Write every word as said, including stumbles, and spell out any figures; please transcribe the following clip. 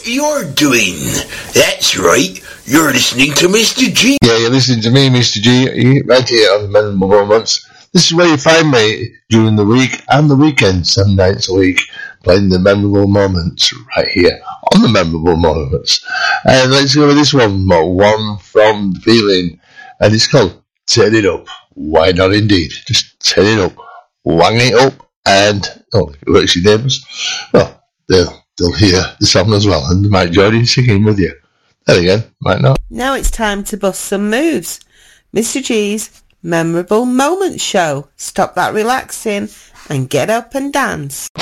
you're doing. That's right, you're listening to Mister G. Yeah, you're listening to me, Mister G, right here on the Memorable Moments. This is where you find me during the week and the weekend, seven nights a week, playing the Memorable Moments right here on the Memorable Moments. And let's go with this one, one from Feeling, and it's called Turn It Up. Why not indeed? Just turn it up, wang it up, and, oh, it works your neighbours. Well, they'll, they'll hear the song as well, and they might join in singing with you. There again, might not. Now it's time to bust some moves. Mister G's Memorable Moments Show. Stop that relaxing and get up and dance.